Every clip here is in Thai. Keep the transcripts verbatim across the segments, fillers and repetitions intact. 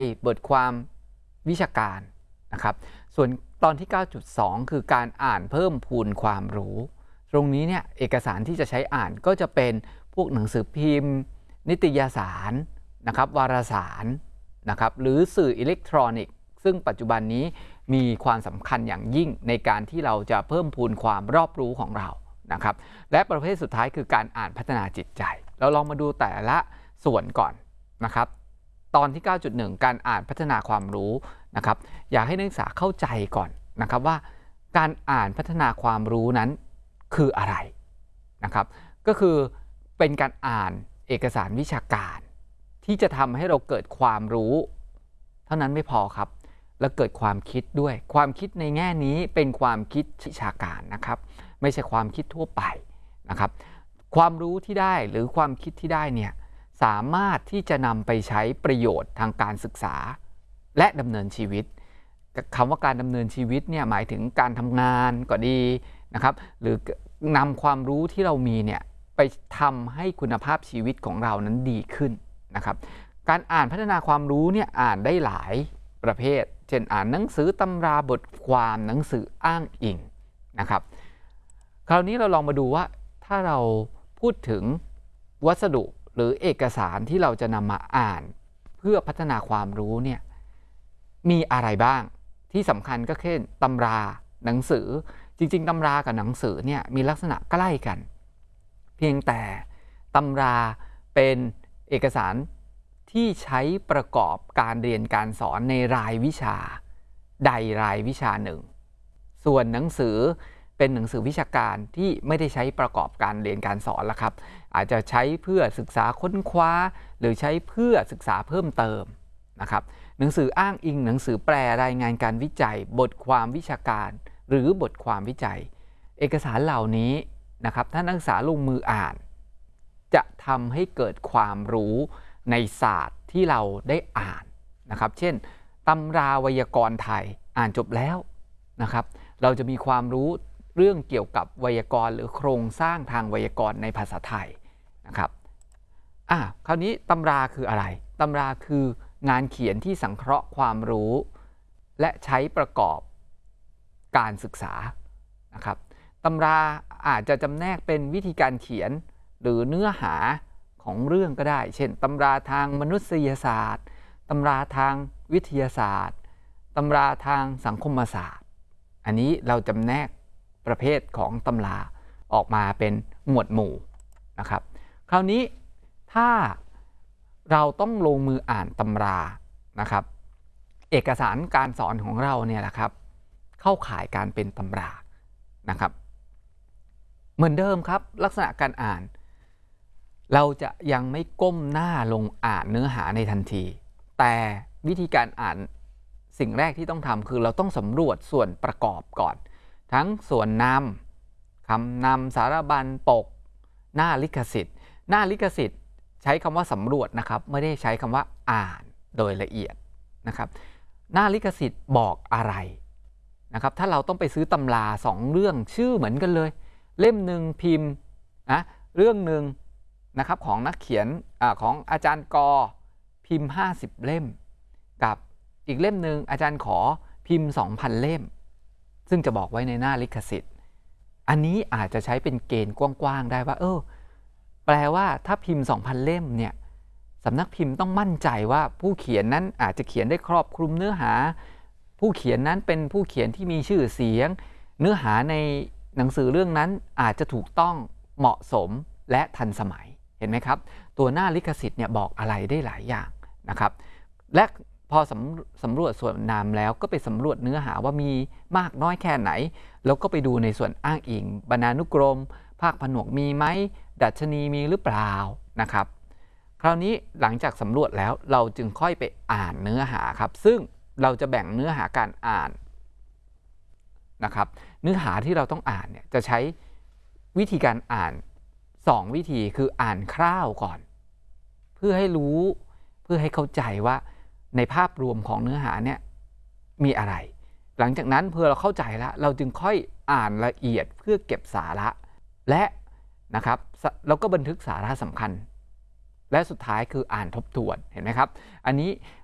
บทความวิชาการนะครับส่วนตอนที่ เก้าจุดสอง คือการอ่านเพิ่มพูนความรู้ตรงนี้เนี่ยเอกสารที่จะใช้อ่านก็จะเป็นพวกหนังสือพิมพ์นิตยสารนะครับวารสารนะครับหรือสื่ออิเล็กทรอนิกส์ซึ่งปัจจุบันนี้มีความสำคัญอย่างยิ่งในการที่เราจะเพิ่มพูนความรอบรู้ของเรานะครับและประเภทสุดท้ายคือการอ่านพัฒนาจิตใจเราลองมาดูแต่ละส่วนก่อนนะครับตอนที่ เก้าจุดหนึ่ง การอ่านพัฒนาความรู้นะครับอยากให้นักศึกษาเข้าใจก่อนนะครับว่าการอ่านพัฒนาความรู้นั้นคืออะไรนะครับก็คือเป็นการอ่านเอกสารวิชาการที่จะทำให้เราเกิดความรู้เท่านั้นไม่พอครับและเกิดความคิดด้วยความคิดในแง่นี้เป็นความคิดวิชาการนะครับไม่ใช่ความคิดทั่วไปนะครับความรู้ที่ได้หรือความคิดที่ได้เนี่ยสามารถที่จะนำไปใช้ประโยชน์ทางการศึกษาและดำเนินชีวิตคำว่าการดำเนินชีวิตเนี่ยหมายถึงการทำงานก็ดีนะครับหรือนำความรู้ที่เรามีเนี่ยไปทำให้คุณภาพชีวิตของเรานั้นดีขึ้นนะครับการอ่านพัฒนาความรู้เนี่ยอ่านได้หลายประเภทเช่นอ่านหนังสือตำราบทความหนังสืออ้างอิงนะครับคราวนี้เราลองมาดูว่าถ้าเราพูดถึงวัสดุหรือเอกสารที่เราจะนำมาอ่านเพื่อพัฒนาความรู้เนี่ยมีอะไรบ้างที่สำคัญก็เช่นตำราหนังสือจริงๆตำรากับหนังสือเนี่ยมีลักษณะใกล้กันเพียงแต่ตำราเป็นเอกสารที่ใช้ประกอบการเรียนการสอนในรายวิชาใดรายวิชาหนึ่งส่วนหนังสือเป็นหนังสือวิชาการที่ไม่ได้ใช้ประกอบการเรียนการสอนละครับอาจจะใช้เพื่อศึกษาค้นคว้าหรือใช้เพื่อศึกษาเพิ่มเติมนะครับหนังสืออ้างอิงหนังสือแปลรายงานการวิจัยบทความวิชาการหรือบทความวิจัยเอกสารเหล่านี้นะครับถ้านักศึกษาลงมืออ่านจะทำให้เกิดความรู้ในศาสตร์ที่เราได้อ่านนะครับเช่นตำราไวยากรณ์ไทยอ่านจบแล้วนะครับเราจะมีความรู้เรื่องเกี่ยวกับไวยากรณ์หรือโครงสร้างทางไวยากรณ์ในภาษาไทยนะครับอ่ะคราวนี้ตำราคืออะไรตำราคืองานเขียนที่สังเคราะห์ความรู้และใช้ประกอบการศึกษานะครับตำราอาจจะจำแนกเป็นวิธีการเขียนหรือเนื้อหาของเรื่องก็ได้เช่นตำราทางมนุษยศาสตร์ตำราทางวิทยาศาสตร์ตำราทางสังคมศาสตร์อันนี้เราจำแนกประเภทของตำราออกมาเป็นหมวดหมู่นะครับคราวนี้ถ้าเราต้องลงมืออ่านตำรานะครับเอกสารการสอนของเราเนี่ยแหละครับเข้าข่ายการเป็นตำรานะครับเหมือนเดิมครับลักษณะการอ่านเราจะยังไม่ก้มหน้าลงอ่านเนื้อหาในทันทีแต่วิธีการอ่านสิ่งแรกที่ต้องทำคือเราต้องสำรวจส่วนประกอบก่อนทั้งส่วนนำคำนำสารบัญปกหน้าลิขสิทธิ์หน้าลิขสิทธิ์ใช้คำว่าสำรวจนะครับไม่ได้ใช้คำว่าอ่านโดยละเอียดนะครับหน้าลิขสิทธิ์บอกอะไรนะครับถ้าเราต้องไปซื้อตำราสองเรื่องชื่อเหมือนกันเลยเล่มหนึ่งพิมพ์นะเรื่องหนึ่งนะครับของนักเขียนอของอาจารย์กอพิมพ์ห้าสิบเล่มกับอีกเล่มหนึ่งอาจารย์ขอพิมพ์ สองพัน เล่มซึ่งจะบอกไว้ในหน้าลิขสิทธิ์อันนี้อาจจะใช้เป็นเกณฑ์กว้างๆได้ว่าเออแปลว่าถ้าพิมพ์ สองพัน เล่มเนี่ยสำนักพิมพ์ต้องมั่นใจว่าผู้เขียนนั้นอาจจะเขียนได้ครอบคลุมเนื้อหาผู้เขียนนั้นเป็นผู้เขียนที่มีชื่อเสียงเนื้อหาในหนังสือเรื่องนั้นอาจจะถูกต้องเหมาะสมและทันสมัยเห็นไหมครับตัวหน้าลิขสิทธิ์เนี่ยบอกอะไรได้หลายอย่างนะครับและพอสำสำรวจส่วนนามแล้วก็ไปสำรวจเนื้อหาว่ามีมากน้อยแค่ไหนแล้วก็ไปดูในส่วนอ้างอิงบรรณานุกรมภาคผนวกมีไหมดัชนีมีหรือเปล่านะครับคราวนี้หลังจากสำรวจแล้วเราจึงค่อยไปอ่านเนื้อหาครับซึ่งเราจะแบ่งเนื้อหาการอ่านนะครับเนื้อหาที่เราต้องอ่านเนี่ยจะใช้วิธีการอ่านสองวิธีคืออ่านคร่าวก่อนเพื่อให้รู้เพื่อให้เข้าใจว่าในภาพรวมของเนื้อหาเนี่ยมีอะไรหลังจากนั้นเพื่อเราเข้าใจแล้วเราจึงค่อยอ่านละเอียดเพื่อเก็บสาระและนะครับเราก็บันทึกสาระสำคัญและสุดท้ายคืออ่านทบทวนเห็นไหมครับอันนี้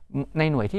ในหน่วยที่